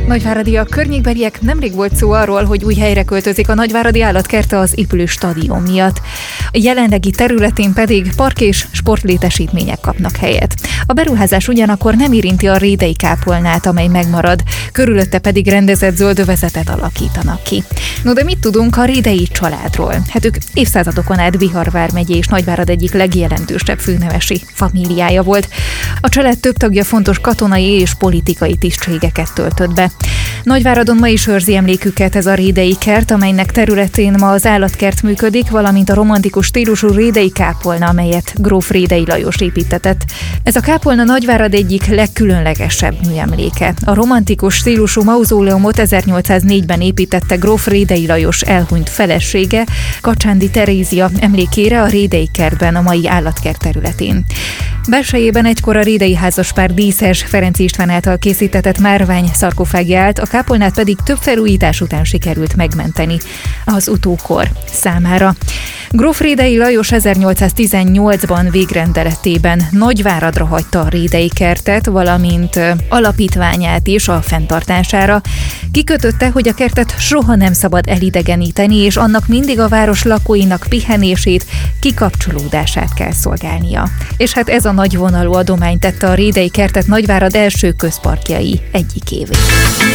Nagyváradi a környékbeliek nemrég volt szó arról, hogy új helyre költözik a Nagyváradi Állatkert az épülő stadion miatt. Jelenlegi területén pedig park és sportlétesítmények kapnak helyet. A beruházás ugyanakkor nem érinti a rédei kápolnát, amely megmarad, körülötte pedig rendezett zöldövezetet alakítanak ki. No, de mit tudunk a rédei családról? Hát ők évszázadokon át Bihar vármegyé és Nagyvárad egyik legjelentősebb főnemesi famíliája volt. A család több tagja fontos katonai és politikai tisztségeket töltött be. Nagyváradon ma is őrzi emléküket ez a rédei kert, amelynek területén ma az állatkert működik, valamint a romantikus stílusú rédei kápolna, amelyet gróf Rédei Lajos építetett. Ez a kápolna Nagyvárad egyik legkülönlegesebb műemléke. A romantikus stílusú mauzóleumot 1804-ben építette gróf Rédei Lajos elhunyt felesége, Kacsándi Terézia emlékére a rédei kertben, a mai állatkert területén. Belsejében egykor a rédei házaspár díszes Ferenc István által készítetett márvány szarkofágja állt, a kápolnát pedig több felújítás után sikerült megmenteni az utókor számára. Gróf Rédei Lajos 1818-ban végrendeletében Nagyváradra hagyta a rédei kertet, valamint alapítványát is a fenntartására. Kikötötte, hogy a kertet soha nem szabad elidegeníteni, és annak mindig a város lakóinak pihenését, kikapcsolódását kell szolgálnia. És hát ez a nagyvonalú adomány tette a rédei kertet Nagyvárad első közparkjai egyikévé.